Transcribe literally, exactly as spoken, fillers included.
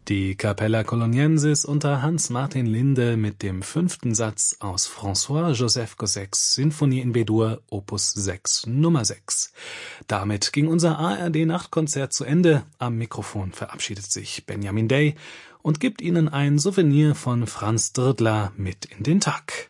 Die Capella Coloniensis unter Hans-Martin Linde mit dem fünften Satz aus François-Joseph Gossec's Sinfonie in B-Dur, Opus sechs, Nummer sechs. Damit ging unser A R D-Nachtkonzert zu Ende. Am Mikrofon verabschiedet sich Benjamin Day und gibt Ihnen ein Souvenir von Franz Drirdler mit in den Tag.